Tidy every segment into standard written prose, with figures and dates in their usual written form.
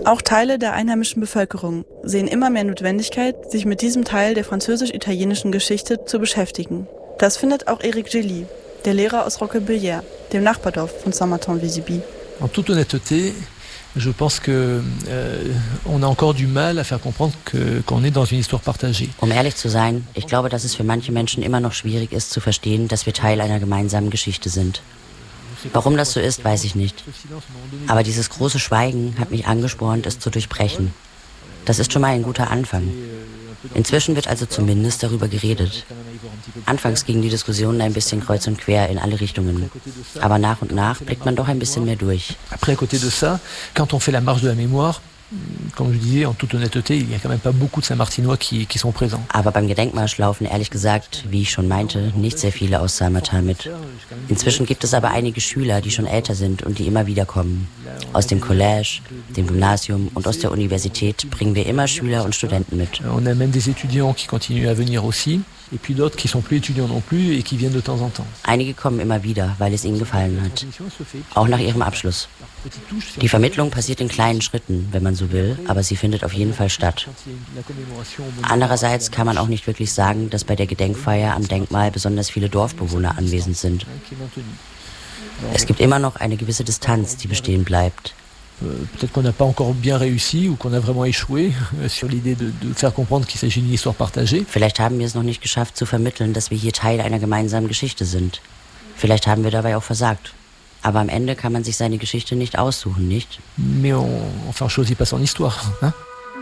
Auch Teile der einheimischen Bevölkerung sehen immer mehr Notwendigkeit, sich mit diesem Teil der französisch-italienischen Geschichte zu beschäftigen. Das findet auch Eric Gély, der Lehrer aus Roquebillière, dem Nachbardorf von Saint-Martin-Vésubie. En toute honnêteté, je pense que on a encore du mal à faire comprendre qu'on est dans une histoire partagée. Um ehrlich zu sein, ich glaube, dass es für manche Menschen immer noch schwierig ist zu verstehen, dass wir Teil einer gemeinsamen Geschichte sind. Warum das so ist, weiß ich nicht. Aber dieses große Schweigen hat mich angespornt, es zu durchbrechen. Das ist schon mal ein guter Anfang. Inzwischen wird also zumindest darüber geredet. Anfangs gingen die Diskussionen ein bisschen kreuz und quer in alle Richtungen. Aber nach und nach blickt man doch ein bisschen mehr durch. Après, à côté de ça, quand on fait la marche de la mémoire, comme je disais, en toute honnêteté, il y a quand même pas beaucoup de Saint-Martinois qui sont présents. Aber beim Gedenkmarsch laufen, ehrlich gesagt, wie ich schon meinte, nicht sehr viele aus Saint-Martin mit. Inzwischen gibt es aber einige Schüler, die schon älter sind und die immer wieder kommen. Aus dem Collège, dem Gymnasium und aus der Universität bringen wir immer Schüler und Studenten mit. On a même des étudiants qui continuent à venir aussi. Et puis d'autres qui sont plus étudiants non plus et qui viennent de temps en temps. Einige kommen immer wieder, weil es ihnen gefallen hat. Auch nach ihrem Abschluss. Die Vermittlung passiert in kleinen Schritten, wenn man so will, aber sie findet auf jeden Fall statt. Andererseits kann man auch nicht wirklich sagen, dass bei der Gedenkfeier am Denkmal besonders viele Dorfbewohner anwesend sind. Es gibt immer noch eine gewisse Distanz, die bestehen bleibt. Peut-être qu'on n'a pas encore bien réussi ou qu'on a vraiment échoué sur l'idée de faire comprendre qu'il s'agit d'une histoire partagée. Vielleicht haben wir es noch nicht geschafft zu vermitteln, dass wir hier Teil einer gemeinsamen Geschichte sind. Vielleicht haben wir dabei auch versagt. Aber am Ende kann man sich seine Geschichte nicht aussuchen, nicht? Mais on choisit pas son histoire, hein?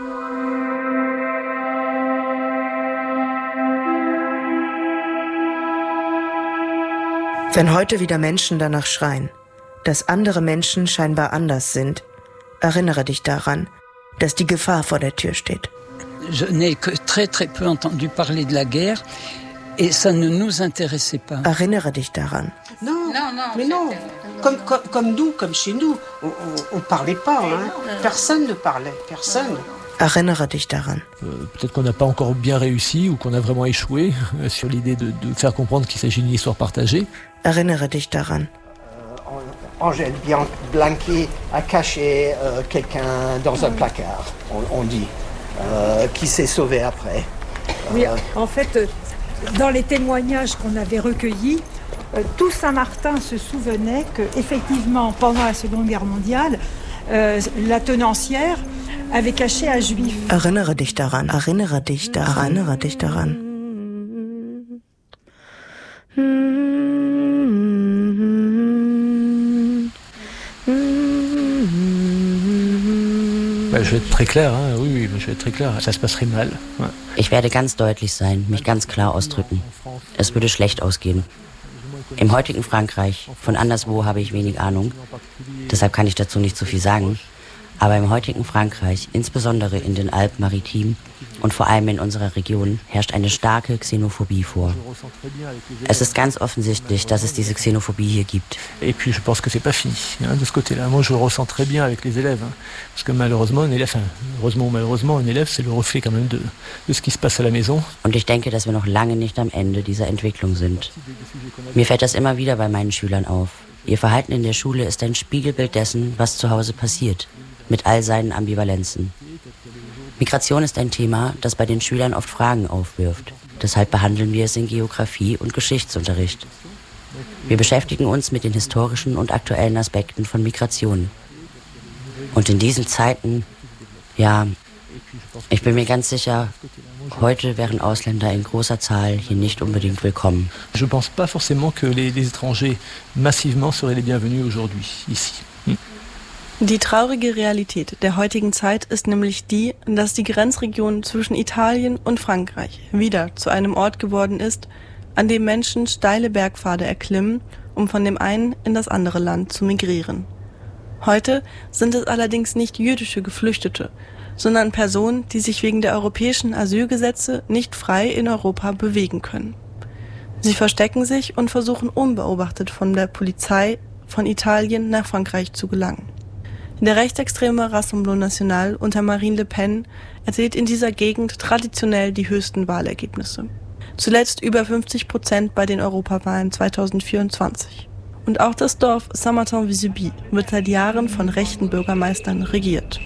Wenn heute wieder Menschen danach schreien, dass andere Menschen scheinbar anders sind, erinnere dich daran, dass die Gefahr vor der Tür steht. Je n'ai que très peu entendu parler de la guerre et ça ne nous intéressait pas. Erinnere dich daran. Non, mais non. Comme nous, comme chez nous, on parlait pas, hein. Personne ne parlait, personne. Erinnere dich daran. Peut-être qu'on n'a pas encore bien réussi ou qu'on a vraiment échoué sur l'idée de faire comprendre qu'il s'agit d'une histoire partagée. Erinnere dich daran. Angèle Blanquet a caché quelqu'un dans un placard, on dit, qui s'est sauvé après. Oui, en fait, dans les témoignages qu'on avait recueillis, tout Saint-Martin se souvenait qu'effectivement, pendant la Seconde Guerre mondiale, la tenancière avait caché un Juif. Erinnere dich daran, erinnere dich daran, erinnere dich daran. Je vais être très clair, hein. Oui, je vais être très clair. Ça se passerait mal. Ouais. Ich werde ganz deutlich sein, mich ganz klar ausdrücken. Es würde schlecht ausgehen. Im heutigen Frankreich, von anderswo habe ich wenig Ahnung, deshalb kann ich dazu nicht so viel sagen, aber im heutigen Frankreich, insbesondere in den Alpes-Maritimes und vor allem in unserer Region, herrscht eine starke Xenophobie vor. Es ist ganz offensichtlich, dass es diese Xenophobie hier gibt. Et puis je pense que c'est pas fini, hein, de ce côté-là. Moi je le ressens très bien avec les élèves, hein, parce que malheureusement un élève, enfin, heureusement ou malheureusement un élève, c'est le reflet quand même de ce qui se passe à la maison. Und ich denke, dass wir noch lange nicht am Ende dieser Entwicklung sind. Mir fällt das immer wieder bei meinen Schülern auf. Ihr Verhalten in der Schule ist ein Spiegelbild dessen, was zu Hause passiert, mit all seinen Ambivalenzen. Migration ist ein Thema, das bei den Schülern oft Fragen aufwirft. Deshalb behandeln wir es in Geografie und Geschichtsunterricht. Wir beschäftigen uns mit den historischen und aktuellen Aspekten von Migration. Und in diesen Zeiten, ja, ich bin mir ganz sicher, heute wären Ausländer in großer Zahl hier nicht unbedingt willkommen. Je pense pas forcément que les étrangers massivement seraient les bienvenus aujourd'hui, ici. Die traurige Realität der heutigen Zeit ist nämlich die, dass die Grenzregion zwischen Italien und Frankreich wieder zu einem Ort geworden ist, an dem Menschen steile Bergpfade erklimmen, um von dem einen in das andere Land zu migrieren. Heute sind es allerdings nicht jüdische Geflüchtete, sondern Personen, die sich wegen der europäischen Asylgesetze nicht frei in Europa bewegen können. Sie verstecken sich und versuchen unbeobachtet von der Polizei von Italien nach Frankreich zu gelangen. Der rechtsextreme Rassemblement National unter Marine Le Pen erzielt in dieser Gegend traditionell die höchsten Wahlergebnisse. Zuletzt über 50% bei den Europawahlen 2024. Und auch das Dorf Saint-Martin-Vésubie wird seit Jahren von rechten Bürgermeistern regiert.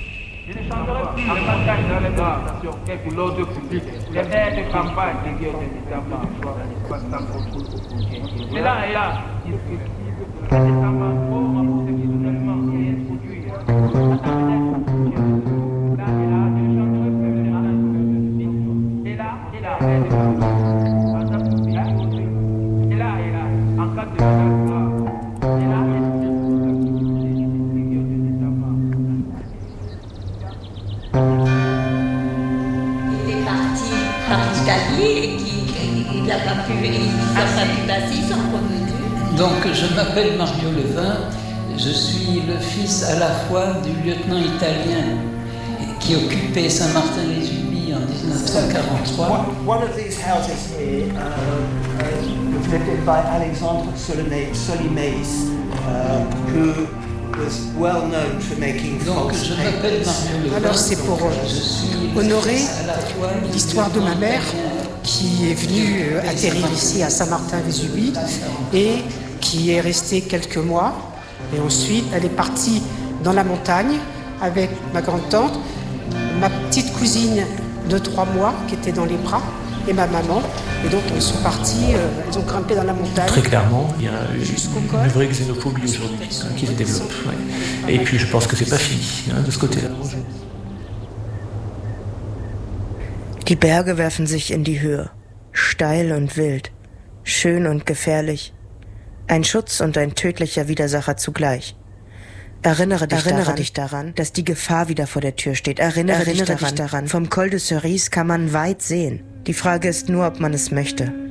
Donc je m'appelle Mario Levin, je suis le fils à la fois du lieutenant italien qui occupait Saint-Martin-les-Ulis en 1943. One of these houses here was lived in by Alexandre Solimeis, who was well known for making false papers. Alors c'est pour honorer l'histoire de ma mère qui est venue atterrir ici à Saint-Martin-les-Ulis et qui est restée quelques mois. Et ensuite, elle est partie dans la montagne avec ma grande-tante, ma petite cousine de 3 mois qui était dans les bras et ma maman. Et donc, elles sont parties, elles ont grimpé dans la montagne. Très clairement, il y a une vraie xénophobie aujourd'hui qui se développe. Ouais. Et puis, je pense que c'est pas fini de ce côté-là. Die Berge werfen sich in die Höhe, steil und wild, schön und gefährlich. Ein Schutz und ein tödlicher Widersacher zugleich. Erinnere dich daran, dass die Gefahr wieder vor der Tür steht. Erinnere dich daran, vom Col de Cerise kann man weit sehen. Die Frage ist nur, ob man es möchte.